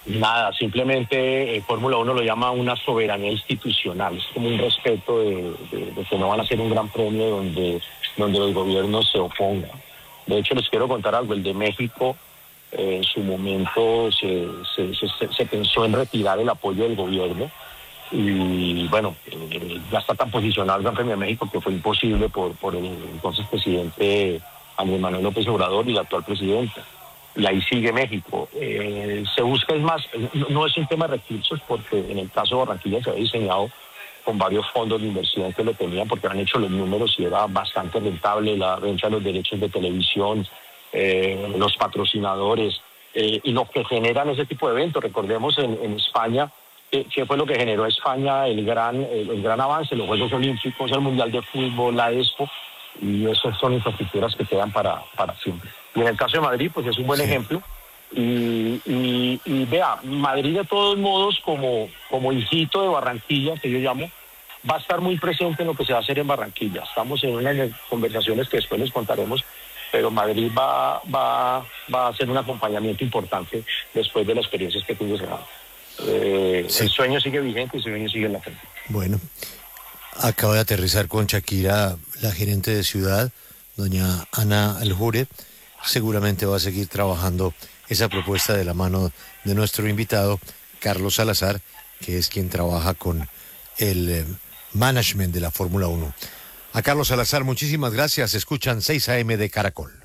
Nada, simplemente Fórmula 1 lo llama una soberanía institucional, es como un respeto de que no van a ser un gran premio donde los gobiernos se opongan. De hecho, les quiero contar algo, el de México en su momento se pensó en retirar el apoyo del gobierno y bueno, ya está tan posicionado el Gran Premio de México que fue imposible por el entonces presidente Andrés Manuel López Obrador y la actual presidenta. Y ahí sigue México. Se busca, es más, no es un tema de recursos, porque en el caso de Barranquilla se ha diseñado con varios fondos de inversión que lo tenían, porque han hecho los números y era bastante rentable la venta de los derechos de televisión, los patrocinadores, y lo que generan ese tipo de eventos. Recordemos en España, ¿qué fue lo que generó España? El gran avance, los Juegos Olímpicos, el Mundial de Fútbol, la Expo, y esas son infraestructuras que quedan para siempre. Y en el caso de Madrid, pues es un buen ejemplo. Y vea, Madrid de todos modos, como hijito de Barranquilla, que yo llamo, va a estar muy presente en lo que se va a hacer en Barranquilla. Estamos en unas conversaciones que después les contaremos, pero Madrid va a hacer un acompañamiento importante después de las experiencias que tuvo ese año. El sueño sigue vigente y el sueño sigue en la frente. Bueno, acaba de aterrizar con Shakira la gerente de ciudad, doña Ana Aljure. Seguramente va a seguir trabajando esa propuesta de la mano de nuestro invitado, Carlos Salazar, que es quien trabaja con el management de la Fórmula 1. A Carlos Salazar, muchísimas gracias. Escuchan 6 AM de Caracol.